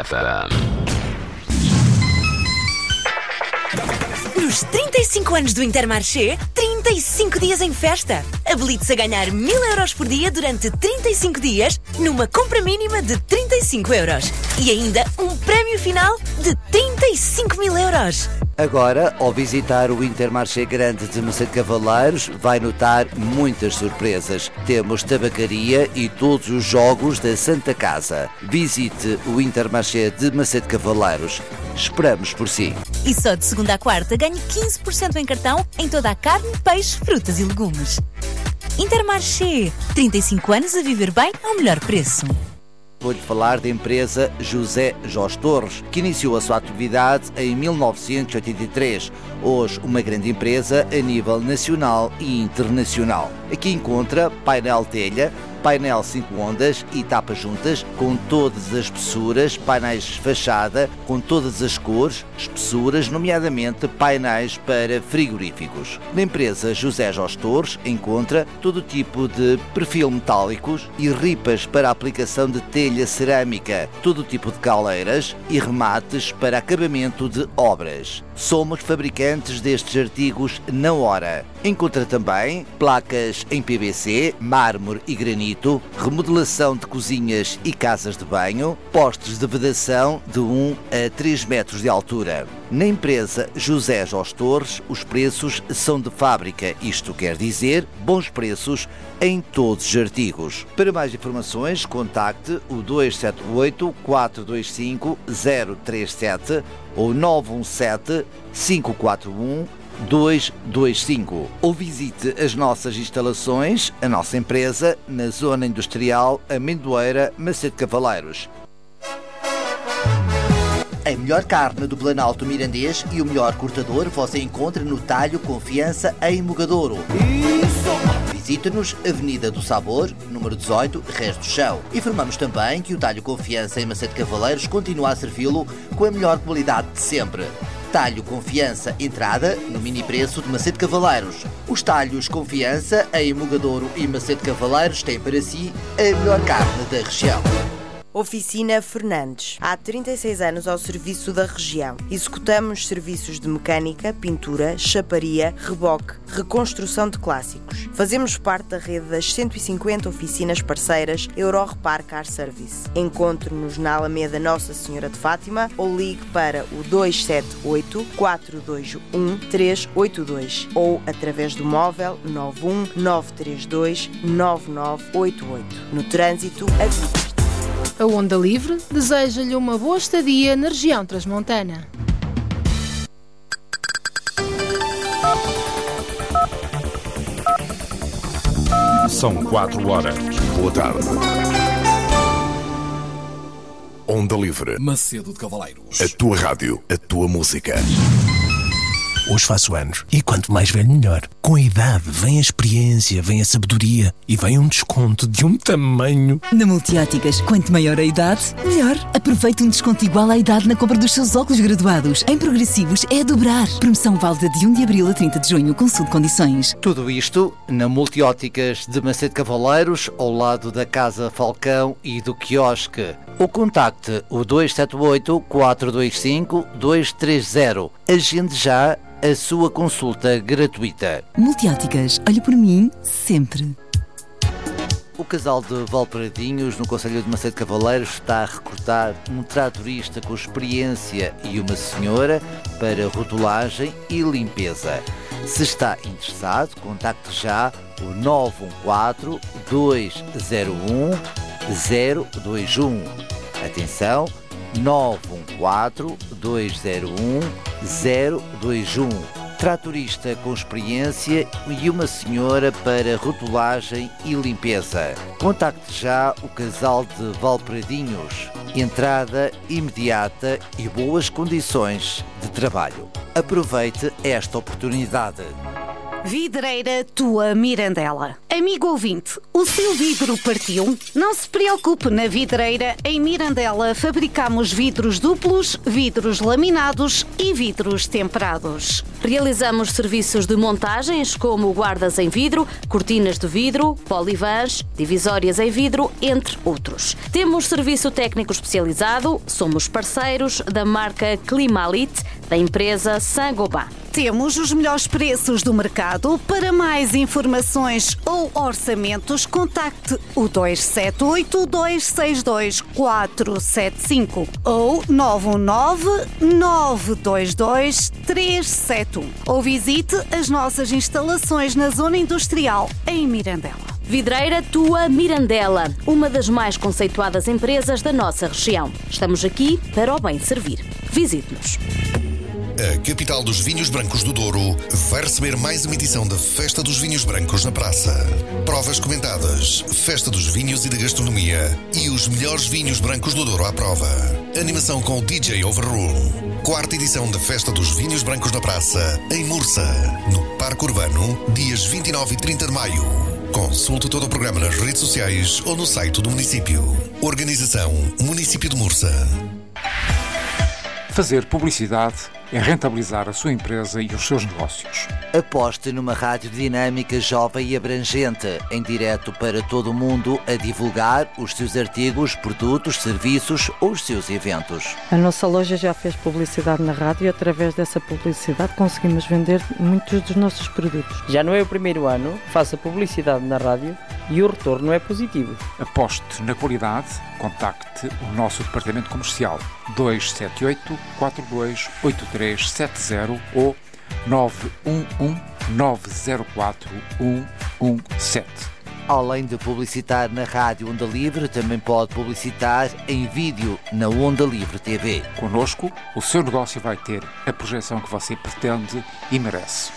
FM. Nos 35 anos do Intermarché, 35 dias em festa. Habilite-se a ganhar 1000 euros por dia durante 35 dias, numa compra mínima de 35 euros. E ainda um prémio final de 35 mil euros. Agora, ao visitar o Intermarché Grande de Macedo Cavaleiros, vai notar muitas surpresas. Temos tabacaria e todos os jogos da Santa Casa. Visite o Intermarché de Macedo Cavaleiros. Esperamos por si. E só de segunda à quarta ganhe 15% em cartão em toda a carne, peixe, frutas e legumes. Intermarché, 35 anos a viver bem ao melhor preço. Vou-lhe falar da empresa José Jorge Torres, que iniciou a sua atividade em 1983. Hoje, uma grande empresa a nível nacional e internacional. Aqui encontra painel telha, painel 5 ondas e tapas juntas, com todas as espessuras, painéis de fachada, com todas as cores, espessuras, nomeadamente painéis para frigoríficos. Na empresa José Jorge Torres encontra todo tipo de perfil metálicos e ripas para a aplicação de telha cerâmica, todo tipo de caleiras e remates para acabamento de obras. Somos fabricantes destes artigos na hora. Encontra também placas em PVC, mármore e granito, remodelação de cozinhas e casas de banho, postes de vedação de 1 a 3 metros de altura. Na empresa José Jorge Torres, os preços são de fábrica, isto quer dizer bons preços em todos os artigos. Para mais informações, contacte o 278 425 037 ou 917 541 225 ou visite as nossas instalações, a nossa empresa, na Zona Industrial Amendoeira, Macedo Cavaleiros. A melhor carne do Planalto Mirandês e o melhor cortador você encontra no Talho Confiança em Mogadouro. Visite-nos, Avenida do Sabor, número 18, Resto do Chão. Informamos também que o Talho Confiança em Macedo Cavaleiros continua a servi-lo com a melhor qualidade de sempre. Talho Confiança, entrada no mini preço de Macedo Cavaleiros. Os Talhos Confiança em Mogadouro e Macedo Cavaleiros têm para si a melhor carne da região. Oficina Fernandes. Há 36 anos ao serviço da região. Executamos serviços de mecânica, pintura, chaparia, reboque, reconstrução de clássicos. Fazemos parte da rede das 150 oficinas parceiras Eurorepar Car Service. Encontre-nos na Alameda Nossa Senhora de Fátima ou ligue para o 278 421 382 ou através do móvel 91 932 9988. No trânsito, avise. A Onda Livre deseja-lhe uma boa estadia na região transmontana. São 4 horas. Boa tarde. Onda Livre. Macedo de Cavaleiros. A tua rádio, a tua música. Hoje faço anos e quanto mais velho melhor. Com a idade vem a experiência, vem a sabedoria e vem um desconto de um tamanho. Na Multióticas, quanto maior a idade, melhor. Aproveite um desconto igual à idade na compra dos seus óculos graduados. Em progressivos é a dobrar. Promoção válida de 1 de abril a 30 de junho. Consulte condições. Tudo isto na Multióticas de Macedo Cavaleiros, ao lado da Casa Falcão e do quiosque. Ou contacte o 278 425 230. Agende já a sua consulta gratuita. Multióticas, olha por mim, sempre. O casal de Valparadinhos, no concelho de Macedo Cavaleiros, está a recrutar um tratorista com experiência e uma senhora para rotulagem e limpeza. Se está interessado, contacte já o 914 201 021. Atenção, 914 201 021. Tratorista com experiência e uma senhora para rotulagem e limpeza. Contacte já o casal de Valparadinhos. Entrada imediata e boas condições de trabalho. Aproveite esta oportunidade. Vidreira Tua Mirandela. Amigo ouvinte, o seu vidro partiu? Não se preocupe, na Vidreira em Mirandela fabricamos vidros duplos, vidros laminados e vidros temperados. Realizamos serviços de montagens como guardas em vidro, cortinas de vidro, polivãs, divisórias em vidro, entre outros. Temos serviço técnico especializado, somos parceiros da marca Climalite, da empresa Saint-Gobain. Temos os melhores preços do mercado. Para mais informações ou orçamentos, contacte o 278-262-475 ou 919-922-371 ou visite as nossas instalações na Zona Industrial em Mirandela. Vidreira Tua Mirandela, uma das mais conceituadas empresas da nossa região. Estamos aqui para o bem servir. Visite-nos. A capital dos vinhos brancos do Douro vai receber mais uma edição da Festa dos Vinhos Brancos na Praça. Provas comentadas, Festa dos Vinhos e da Gastronomia e os melhores vinhos brancos do Douro à prova. Animação com o DJ Overrule. 4ª edição da Festa dos Vinhos Brancos na Praça, em Mursa, no Parque Urbano, dias 29 e 30 de maio. Consulte todo o programa nas redes sociais ou no site do município. Organização Município de Mursa. Fazer publicidade é rentabilizar a sua empresa e os seus negócios. Aposte numa rádio dinâmica, jovem e abrangente, em direto para todo o mundo, a divulgar os seus artigos, produtos, serviços ou os seus eventos. A nossa loja já fez publicidade na rádio e através dessa publicidade conseguimos vender muitos dos nossos produtos. Já não é o primeiro ano, faça publicidade na rádio e o retorno é positivo. Aposte na qualidade, contacte o nosso departamento comercial 278 42 8370 ou 911 904 117. Além de publicitar na rádio Onda Livre, também pode publicitar em vídeo na Onda Livre TV. Connosco, o seu negócio vai ter a projeção que você pretende e merece.